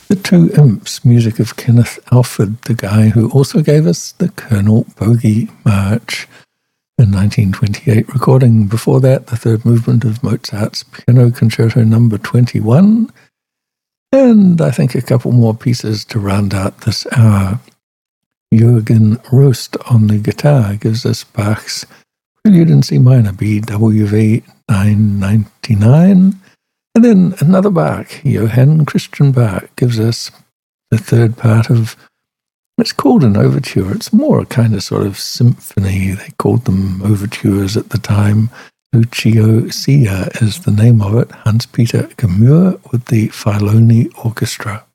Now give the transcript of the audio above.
The Two Imps, music of Kenneth Alford, the guy who also gave us the Colonel Bogey March in 1928 recording. Before that, the third movement of Mozart's Piano Concerto No. 21. And I think a couple more pieces to round out this hour. Jürgen Rost on the guitar gives us Bach's Prelude in C minor, BWV 999. And then another Bach, Johann Christian Bach, gives us the third part of, it's called an overture. It's more a kind of sort of symphony. They called them overtures at the time. Lucio Sia is the name of it. Hans-Peter Gemur with the Filoni Orchestra.